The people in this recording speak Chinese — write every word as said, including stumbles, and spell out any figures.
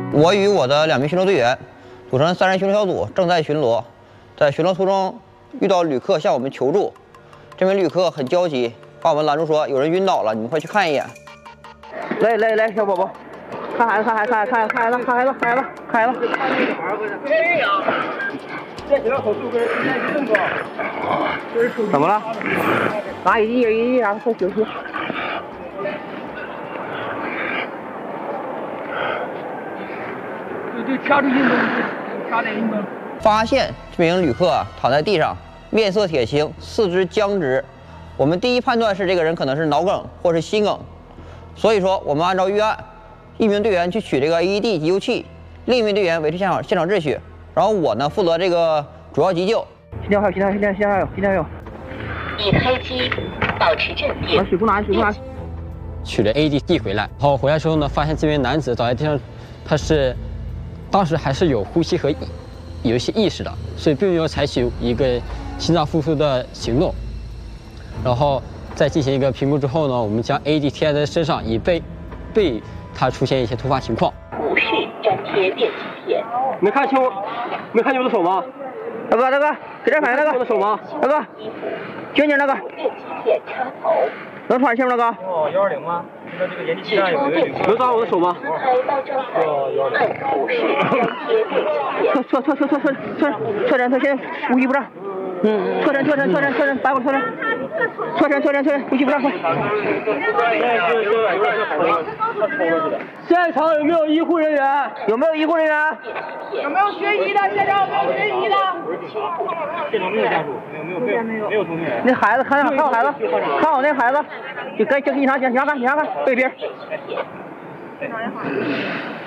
我与我的两名巡逻队员组成三人巡逻小组，正在巡逻。在巡逻途中遇到旅客向我们求助，这名旅客很焦急，把我们拦住说有人晕倒了，你们快去看一眼。来来来，小宝宝，看孩子，看孩子，看孩子，看孩子，看孩子，看孩子，看孩子。对呀，这几个手术跟人现在动作。怎么了？拿一滴一滴啥？快休息。对对，掐住运动，掐点运动。发现这名旅客躺在地上，面色铁青，四肢僵直。我们第一判断是这个人可能是脑梗或是心梗，所以说我们按照预案，一名队员去取这个 A E D 急救器，另一名队员维持现场现场秩序，然后我呢负责这个主要急救。心跳还有，心跳，心跳，心跳还有，心跳还有。 已开机，保持镇定。 把水壶拿，水壶拿。 取了 A E D 递回来，然后回来之后呢，发现这名男子倒在地上，他是当时还是有呼吸和有一些意识的，所以并没有采取一个心脏复苏的行动。然后在进行一个评估之后呢，我们将 A E D 贴在他身上，以备备他出现一些突发情况。 无视粘贴电极片。 没看清，没看清我的手吗？ 大哥，大哥，给点反应，大哥。 我的手吗？ 大哥，紧紧，大哥。 电极片插头。 能喘气吗，大哥？ 哦，幺二零吗？现在这个延吉车站有一个旅客。 能抓我的手吗？ 自拍到站台，按无视粘贴电极片。 侧侧侧侧侧侧侧侧侧，现在呼吸不畅。嗯，侧身侧身侧身侧身，打我侧身，侧身侧身侧身，呼吸不畅，快！ 现场有没有医护人员？ 有没有医护人员？ 有没有学医的？现场有没有学医的？ 现场没有家属，没有没有没有没有同学。 那孩子看看看我孩子，看我那孩子，就该就警察警察看警察看背边。